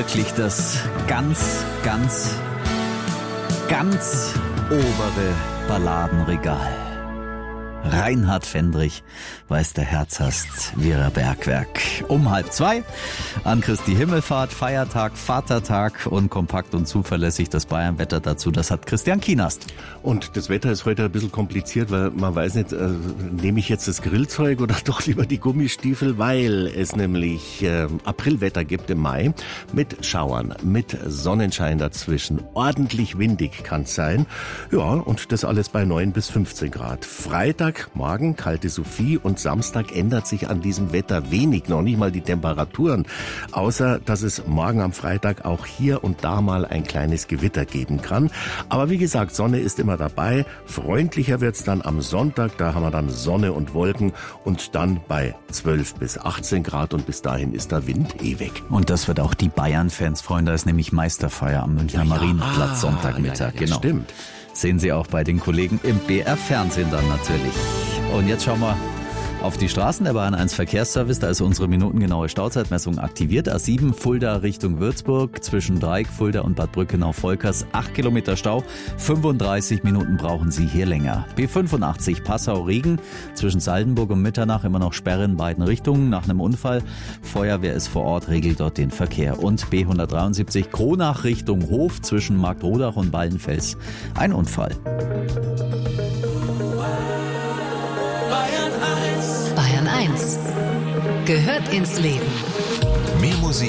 wirklich das ganz obere Balladenregal. Reinhard Fendrich, weiß der Herz hast, Vera Bergwerk. Um 1:30 an Christi Himmelfahrt, Feiertag, Vatertag und kompakt und zuverlässig das Bayernwetter dazu. Das hat Christian Kienast. Und das Wetter ist heute ein bisschen kompliziert, weil man weiß nicht, nehme ich jetzt das Grillzeug oder doch lieber die Gummistiefel, weil es nämlich Aprilwetter gibt im Mai mit Schauern, mit Sonnenschein dazwischen. Ordentlich windig kann es sein. Ja, und das alles bei 9 bis 15 Grad. Freitag, morgen kalte Sophie und Samstag ändert sich an diesem Wetter wenig, noch nicht mal die Temperaturen, außer dass es morgen am Freitag auch hier und da mal ein kleines Gewitter geben kann. Aber wie gesagt, Sonne ist immer dabei. Freundlicher wird's dann am Sonntag, da haben wir dann Sonne und Wolken und dann bei 12 bis 18 Grad und bis dahin ist der Wind weg. Und das wird auch die Bayern-Fans freuen, da ist nämlich Meisterfeier am Münchner Marienplatz Sonntagmittag. Ja, genau. Stimmt. Sehen Sie auch bei den Kollegen im BR-Fernsehen dann natürlich. Und jetzt schauen wir auf die Straßen der Bayern 1 Verkehrsservice. Da ist unsere minutengenaue Stauzeitmessung aktiviert. A7 Fulda Richtung Würzburg, zwischen Dreieck, Fulda und Bad Brückenau-Volkers 8 Kilometer Stau. 35 Minuten brauchen Sie hier länger. B85 Passau-Regen, zwischen Saldenburg und Mitternach immer noch Sperre in beiden Richtungen nach einem Unfall. Feuerwehr ist vor Ort, regelt dort den Verkehr. Und B173 Kronach Richtung Hof, zwischen Marktrodach und Ballenfels. Ein Unfall. Bayern 1 gehört ins Leben. Mehr Musik